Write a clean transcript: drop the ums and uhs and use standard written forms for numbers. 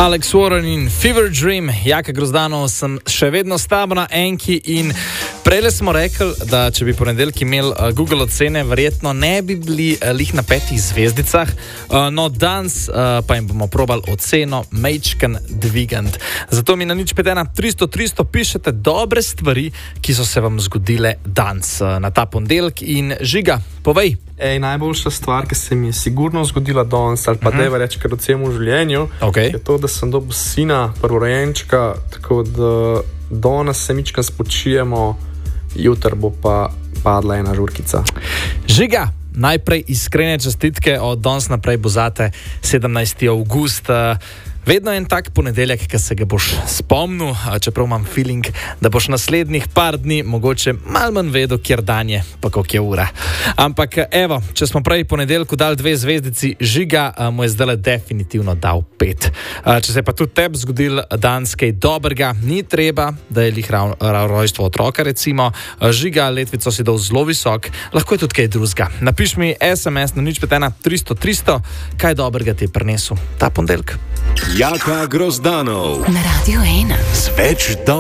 Alex Warren in Fever Dream, Jaka Grozdanov, sem še vedno s tabo na enki in prej smo rekli, da če bi ponedeljek imel Google ocene, verjetno ne bi bili lih na 5 zvezdicah, no danes pa jim bomo probali oceno majčken dvigant. Zato mi na 051 300 pišete dobre stvari, ki so se vam zgodile danes na ta ponedeljek in Žiga, povej. Najboljša stvar, ki se mi je sigurno zgodila danes, ali pa deva reči, kar ocem v življenju, je to, da sem dobil sina, prvorojenčka, tako da danes se mičkam spočijemo, jutri bo pa padla ena žurkica. Žiga, najprej iskrene čestitke, od danes naprej bo zate 17. avgust. Vedno je en tak ponedeljek, ki se ga boš spomnil, čeprav imam feeling, da boš naslednjih par dni mogoče malo manj vedel, kjer dan je, pa koliko je ura. Ampak evo, če smo prej ponedeljku dali 2 zvezdici, Žiga mu je zdaj definitivno dal 5. Če se je pa tudi tebi zgodil danes kaj dobrega, ni treba, da je lih rojstvo otroka recimo. Žiga, letvico si dal zelo visok, lahko je tudi kaj drugega. Napiš mi SMS na 051 300, kaj dobrega ti je prinesel ta ponedeljek. Jaka Grozdanov na Radio 1. Sveč do